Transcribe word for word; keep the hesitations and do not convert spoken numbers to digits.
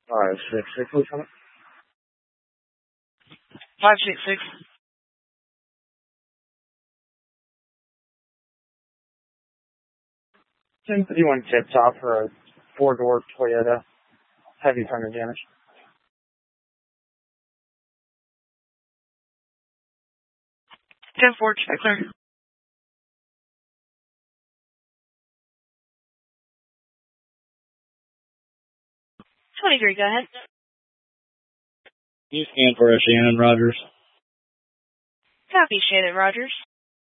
Five, six, six, what's on it? Five six six. ten fifty-one tip top for a four-door Toyota, heavy fender damage. Ten four, check clear. Twenty-three, go ahead. You scan for a Shannon Rogers. Copy, Shannon Rogers.